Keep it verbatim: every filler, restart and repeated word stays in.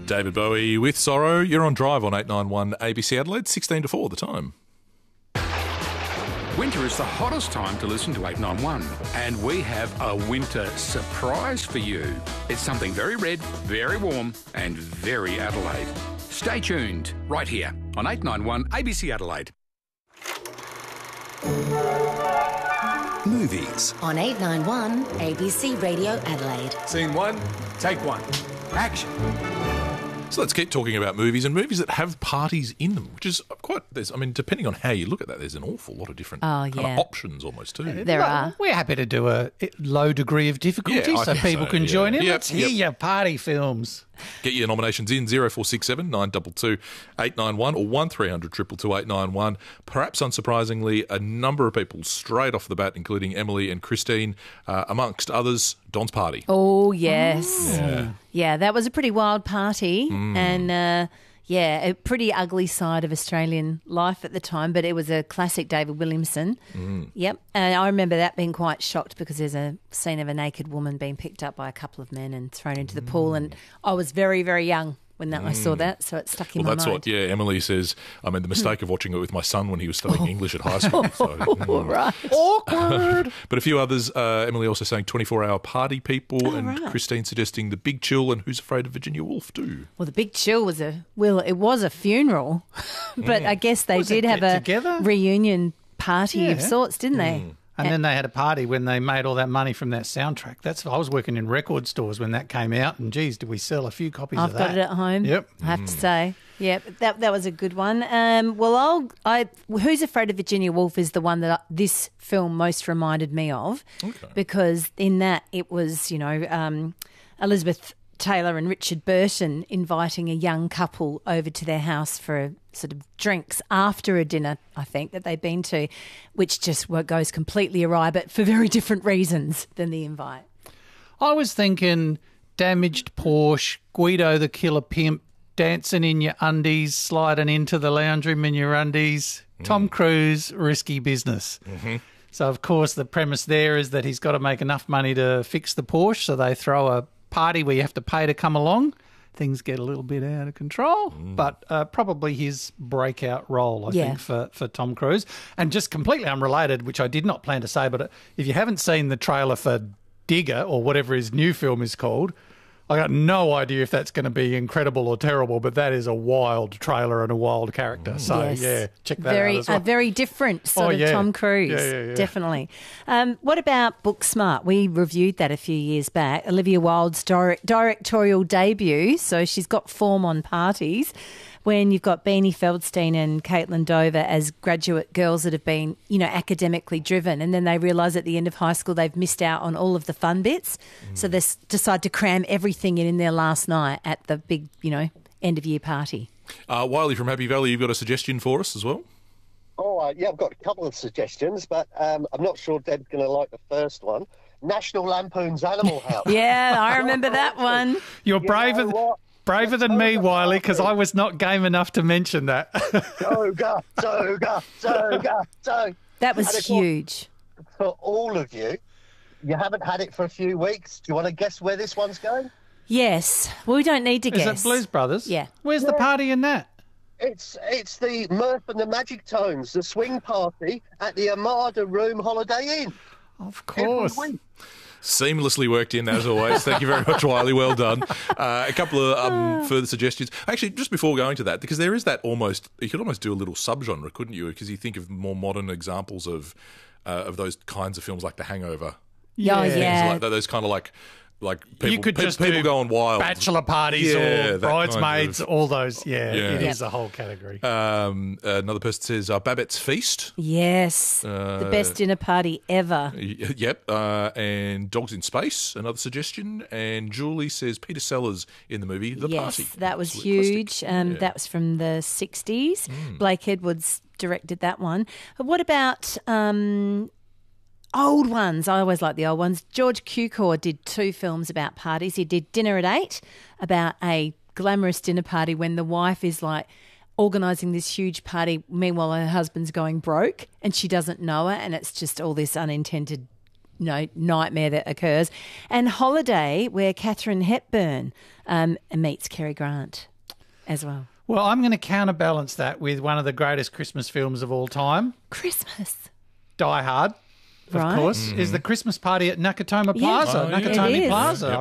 David Bowie with Sorrow. You're on Drive on eight ninety-one A B C Adelaide, sixteen to four the time. Winter is the hottest time to listen to eight ninety-one, and we have a winter surprise for you. It's something very red, very warm, and very Adelaide. Stay tuned right here on eight ninety-one A B C Adelaide. Movies. On eight ninety-one A B C Radio Adelaide. Scene one, take one. Action. So let's keep talking about movies and movies that have parties in them, which is quite, there's, I mean, depending on how you look at that, there's an awful lot of different Oh, kind yeah. of options almost too. There Well, are. We're happy to do a low degree of difficulty Yeah, I so think people so, can yeah. join in. Yep, Let's hear yep. your party films. Get your nominations in zero four six seven nine two two eight nine one or one three hundred two two two eight nine one. Perhaps unsurprisingly, a number of people straight off the bat, including Emily and Christine, uh, amongst others, Don's Party. Oh, yes. Yeah. Yeah, that was a pretty wild party and, uh, yeah, a pretty ugly side of Australian life at the time, but it was a classic David Williamson. Yep. And I remember that being quite shocked because there's a scene of a naked woman being picked up by a couple of men and thrown into the pool, and I was very, very young when that, I saw that, so it stuck in Well, my that's mind. what, yeah, Emily says, I mean, the mistake of watching it with my son when he was studying English at high school. So, mm. Right. Awkward. But a few others, uh, Emily also saying twenty-four hour Party People, and right. Christine suggesting The Big Chill and Who's Afraid of Virginia Woolf too. Well, the Big Chill was a well, it was a funeral, but I guess they Was did it have get a together? reunion party of Yeah. sorts, didn't they? And then they had a party when they made all that money from that soundtrack. That's I was working in record stores when that came out, and geez, did we sell a few copies I've of that? got it at home. Yep. I have to say. Yep, that that was a good one. Um, well, I'll, I Who's Afraid of Virginia Woolf is the one that I, this film most reminded me of, Okay. because in that it was, you know, um, Elizabeth Taylor and Richard Burton inviting a young couple over to their house for a sort of drinks after a dinner, I think, that they'd been to, which just wo- goes completely awry, but for very different reasons than the invite. I was thinking damaged Porsche, Guido the Killer Pimp, dancing in your undies, sliding into the lounge room in your undies, Tom Cruise, Risky Business. So, of course, the premise there is that he's got to make enough money to fix the Porsche, so they throw a party where you have to pay to come along. Things get a little bit out of control, but uh, probably his breakout role, I Yeah. think, for, for Tom Cruise. And just completely unrelated, which I did not plan to say, but if you haven't seen the trailer for Digger or whatever his new film is called, I got no idea if that's going to be incredible or terrible, but that is a wild trailer and a wild character. So, Yes. yeah, check that very, out as well. A very different sort Oh, of yeah. Tom Cruise, Yeah, yeah, yeah. definitely. Um, what about Booksmart? We reviewed that a few years back. Olivia Wilde's direct, directorial debut, so she's got form on parties. When you've got Beanie Feldstein and Caitlin Dover as graduate girls that have been, you know, academically driven, and then they realise at the end of high school they've missed out on all of the fun bits, so they s- decide to cram everything in in their last night at the big, you know, end of year party. Uh, Wiley from Happy Valley, you've got a suggestion for us as well? Oh, uh, yeah, I've got a couple of suggestions, but um, I'm not sure Deb's going to like the first one. National Lampoon's Animal House. Yeah, I remember that one. You're You braver, know what? braver than me, Wiley, because I was not game enough to mention that. Toga, toga, toga, toga. That was And of course, huge. For all of you, you haven't had it for a few weeks. Do you want to guess where this one's going? Yes. Well, we don't need to Is guess. it Blues Brothers? Yeah. Where's the party in that? It's it's the Murph and the Magic Tones, the swing party at the Armada Room Holiday Inn. Of Every course. week. Seamlessly worked in, as always. Thank you very much, Wiley. Well done. Uh, a couple of um, further suggestions. Actually, just before going to that, because there is that almost, you could almost do a little subgenre, couldn't you? Because you think of more modern examples of uh, of those kinds of films like The Hangover. Oh, Yeah. Things yeah. like that, those kind of like, like people, You could pe- just people do going wild. Bachelor parties Yeah, or that bridesmaids, kind of- all those. Yeah, Yeah. it Yep. is a whole category. Um, uh, another person says uh, Babette's Feast. Yes. the best dinner party ever. Y- Yep. Uh, and Dogs in Space, another suggestion. And Julie says Peter Sellers in the movie The yes, Party. that was Absolute huge. classic. Um, Yeah. That was from the sixties. Mm. Blake Edwards directed that one. But what about um, old ones? I always like the old ones. George Cukor did two films about parties. He did Dinner at Eight, about a glamorous dinner party when the wife is like organising this huge party. Meanwhile, her husband's going broke and she doesn't know it, and it's just all this unintended no nightmare that occurs. And Holiday, where Katharine Hepburn um, meets Cary Grant as well. Well, I'm going to counterbalance that with one of the greatest Christmas films of all time, Christmas. Die Hard. Of Right. course, is the Christmas party at Nakatomi Yeah. Plaza. Oh, yeah. Nakatomi It is. Plaza. Yep.